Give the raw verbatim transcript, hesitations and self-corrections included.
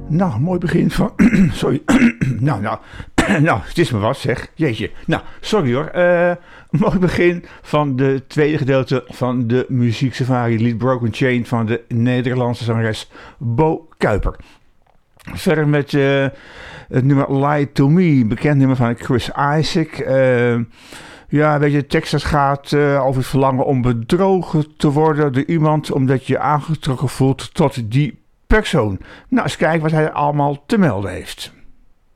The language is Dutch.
Nou, mooi begin van... sorry. nou, nou. nou, het is me wat, zeg. Jeetje. Nou, sorry hoor. Uh, mooi begin van de tweede gedeelte van de muzieksafari Lied Broken Chain van de Nederlandse zangeres Bo Kuiper. Verder met uh, het nummer Lie to Me, bekend nummer van Chris Isaak. Uh, ja, weet je, de tekst gaat uh, over het verlangen om bedrogen te worden door iemand, omdat je je aangetrokken voelt tot die persoon. Nou, eens kijken wat hij allemaal te melden heeft.